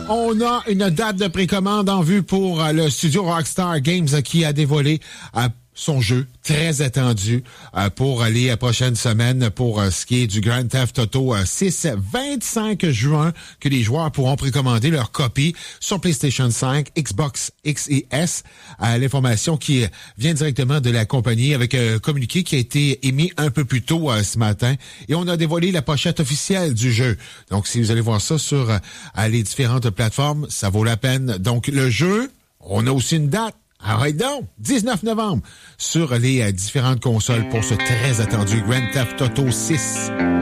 On a une date de précommande en vue pour le studio Rockstar Games qui a dévoilé son jeu très attendu pour les prochaines semaines pour ce qui est du Grand Theft Auto 6. 25 juin que les joueurs pourront précommander leur copie sur PlayStation 5, Xbox X et S. L'information qui vient directement de la compagnie avec un communiqué qui a été émis un peu plus tôt ce matin. Et on a dévoilé la pochette officielle du jeu. Donc, si vous allez voir ça sur les différentes plateformes, ça vaut la peine. Donc, le jeu, on a aussi une date. Arrête donc! 19 novembre sur les différentes consoles pour ce très attendu Grand Theft Auto 6.